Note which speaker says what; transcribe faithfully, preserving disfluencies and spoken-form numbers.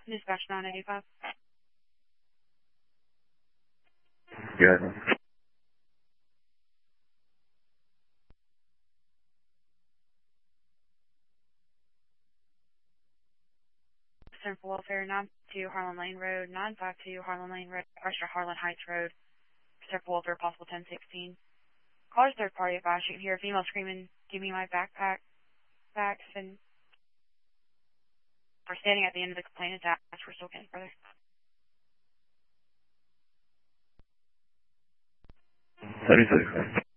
Speaker 1: Dispatch nine eighty-five.
Speaker 2: Good.
Speaker 1: Center for Welfare, nine two Harlan Lane Road, nine five two Harlan Lane Road, Extra Harlan Heights Road, Center for Welfare, possible ten sixteen. Caller's third party advice. You can hear a female screaming, "Give me my backpack, backs," and we're standing at the end of the complainant's ass. We're still getting further.
Speaker 2: thirty-six.